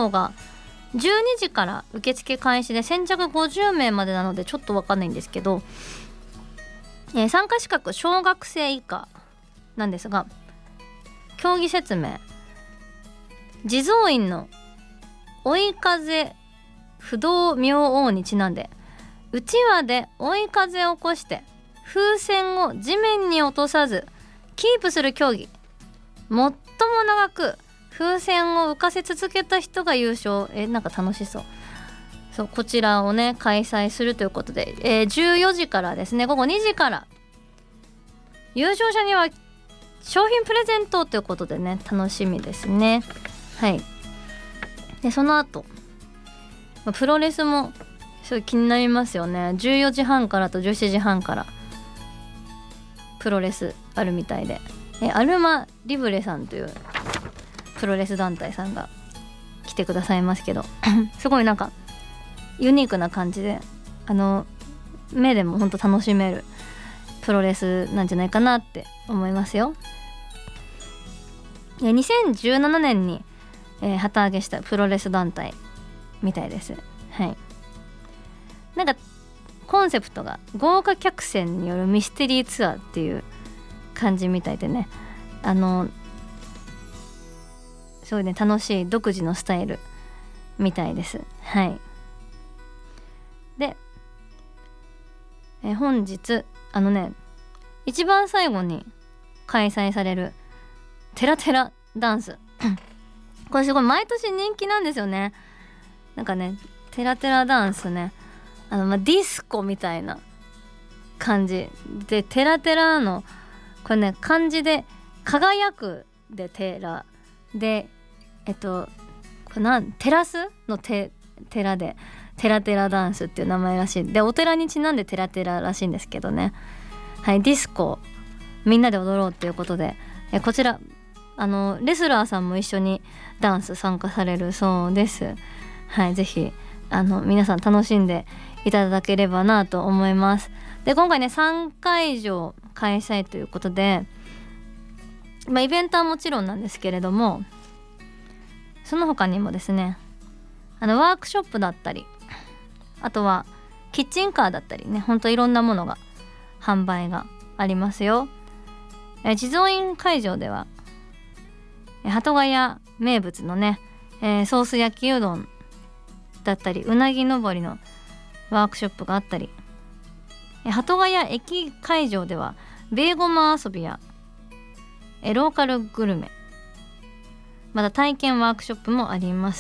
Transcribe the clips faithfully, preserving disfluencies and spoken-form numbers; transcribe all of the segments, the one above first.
方がじゅうにじから受付開始で先着ごじゅうめいまでなのでちょっとわかんないんですけど、えー、参加資格小学生以下なんですが、競技説明、地蔵院の追い風不動明王にちなんで、うちわで追い風を起こして風船を地面に落とさずキープする競技、最も長く風船を浮かせ続けた人が優勝。えなんか楽しそう。そうこちらをね開催するということで、えー、じゅうよじからですね、午後にじから優勝者には商品プレゼントということでね、楽しみですね。はい。でその後プロレスもすごい気になりますよね。じゅうよじはんからとじゅうしちじはんからプロレスあるみたいで、えアルマリブレさんというプロレス団体さんが来てくださいますけどすごいなんかユニークな感じで、あの目でもほんと楽しめるプロレスなんじゃないかなって思いますよ。にせんじゅうななねんに、えー、旗揚げしたプロレス団体みたいです。はい。なんかコンセプトが豪華客船によるミステリーツアーっていう感じみたいでね、あのすごいね楽しい独自のスタイルみたいです。はい。で、えー、本日あのね一番最後に開催されるテラテラダンスこれすごい毎年人気なんですよね。なんかねテラテラダンスね、あの、まあ、ディスコみたいな感じで、テラテラのこれね漢字で輝くでテラで、えっとこれなんテラスのテテラでテラテラダンスっていう名前らしい。でお寺にちなんでテラテラらしいんですけどね。はい。ディスコみんなで踊ろうっていうことで、えこちらあのレスラーさんも一緒にダンス参加されるそうです。はい。ぜひあの皆さん楽しんでいただければなと思います。で今回ねさんかいじょう開催ということで、まあ、イベントはもちろんなんですけれども、その他にもですね、あのワークショップだったり、あとはキッチンカーだったりね、ほんといろんなものが販売がありますよ。え地蔵院会場では鳩ヶ谷名物のね、えー、ソース焼きうどんだったりうなぎ登りのワークショップがあったり、鳩ヶ谷駅会場ではベーゴマ遊びやえローカルグルメ、また体験ワークショップもあります。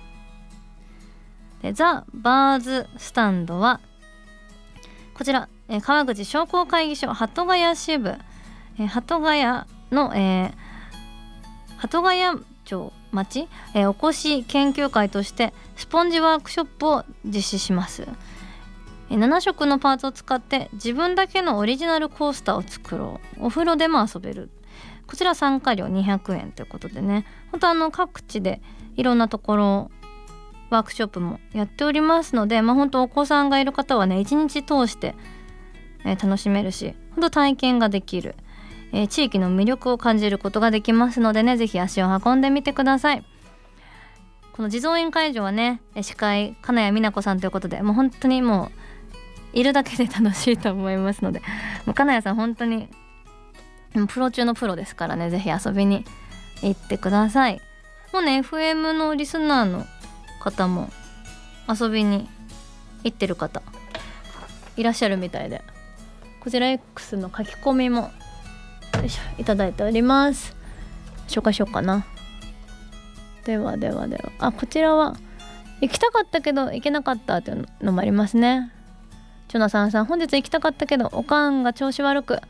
でザ・バーズスタンドはこちら、え川口商工会議所鳩ヶ谷支部、え鳩ヶ谷の、えー、鳩ヶ谷町町、えー、おこし研究会としてスポンジワークショップを実施します。えー、ななしょくのパーツを使って自分だけのオリジナルコースターを作ろう。お風呂でも遊べる。こちら参加料にひゃくえんということでね、本当あの各地でいろんなところワークショップもやっておりますので、まあ本当お子さんがいる方はね一日通して、えー、楽しめるし、本当体験ができる、えー、地域の魅力を感じることができますのでね、ぜひ足を運んでみてください。この地蔵院会場はね司会金谷美奈子さんということで、もう本当にもういるだけで楽しいと思いますので、もう金谷さん本当にプロ中のプロですからね、ぜひ遊びに行ってください。もうね エフエム のリスナーの方も遊びに行ってる方いらっしゃるみたいで、こちら X の書き込みもよいしょいただいております。紹介しようかな。ではではでは、あこちらは行きたかったけど行けなかったというのもありますね。チョナさんさん、本日行きたかったけどおかんが調子悪く、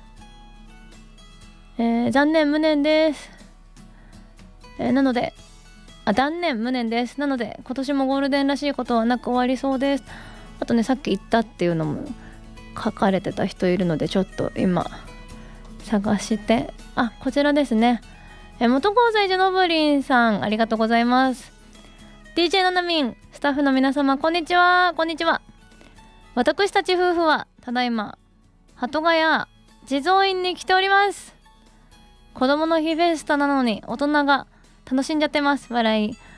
えー、残念無念です、えー、なのであ断念無念です。なので今年もゴールデンらしいことはなく終わりそうです。あとねさっき言ったっていうのも書かれてた人いるので、ちょっと今探して、あこちらですね、え元交際所のぶりんさん、ありがとうございます。 ディージェー ななみんスタッフの皆様こんにちは。こんにちは。私たち夫婦はただいま鳩ヶ谷地蔵院に来ております。子供の日フェスタなのに大人が楽しんじゃってます。笑い。